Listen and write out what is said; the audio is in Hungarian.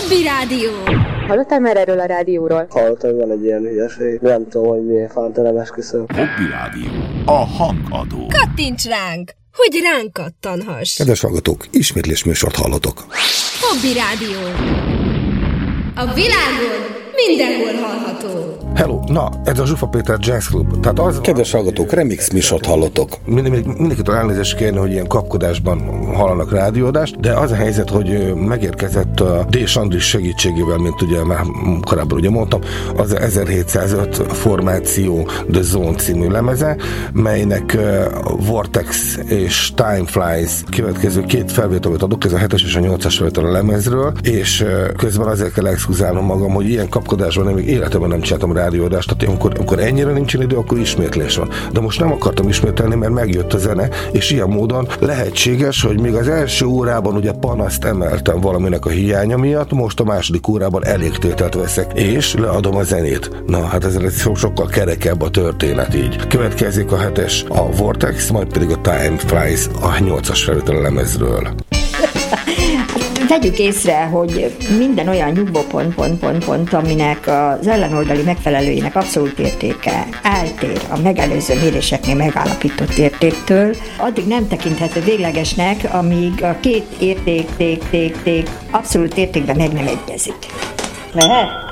Hobby Rádió. Hallottál már erről a rádióról? Hallottam, hogy van egy ilyen hülyeség. Nem tudom, hogy miért fánta, esküszöm. Hobby Rádió. A hangadó. Kattints ránk, hogy ránk kattanhass. Kedves hallgatók, ismétlés műsort hallotok. Hobby Rádió. A világon mindenhol hallható. Hello, na, ez a Zsufa Péter Jazz Club. Tehát az... Kedves hallgatók, remix műsort hallotok. Mindenkitől elnézést kérni, hogy ilyen kapkodásban hallanak rádióadást, de az a helyzet, hogy megérkezett a D. Andris segítségével, mint ugye már korábban ugye mondtam, az 1705 formáció The Zone című lemeze, melynek Vortex és Time Flies következő két felvételet adok, ez a 7-es és a 8-as felvétel a lemezről, és közben azért kell exkluzálnom magam, hogy ilyen kapkodásban még életemben nem csináltam rádióadást, tehát amikor ennyire nincsen idő, akkor ismétlés van. De most nem akartam ismételni, mert megjött a zene, és ilyen módon lehetséges, hogy még az első órában ugye panaszt emeltem valaminek a hiánya miatt, most a második órában elégtételt veszek, és leadom a zenét. Na, hát ez sokkal kerekebb a történet így. Következik a 7-es a Vortex, majd pedig a Time Flies a 8-as felvétel a lemezről. Vegyük észre, hogy minden olyan nyugvópont, aminek az ellenoldali megfelelőjének abszolút értéke eltér a megelőző méréseknél megállapított értéktől, addig nem tekinthető véglegesnek, amíg a két érték abszolút értékben meg nem egyezik. Lehet?